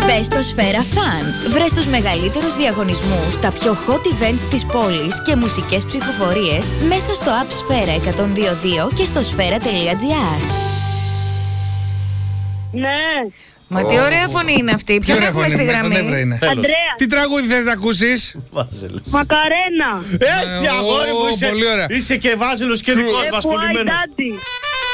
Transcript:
Μπες στο Σφαίρα Fun. Βρες τους μεγαλύτερους διαγωνισμούς, τα πιο hot events της πόλης και μουσικές ψηφοφορίες μέσα στο app Σφαίρα 102.2 και στο σφαίρα.gr. Ναι. Μα τι ωραία φωνή είναι αυτή. Ποιον έχουμε στη γραμμή? Αντρέα. Τι τραγούδι θες να ακούσεις? Μακαρένα. Έτσι, αγόρι μου, πολύ ωραία. είσαι και Βάζελος και δικός μας, Why κολλημένος. Daddy.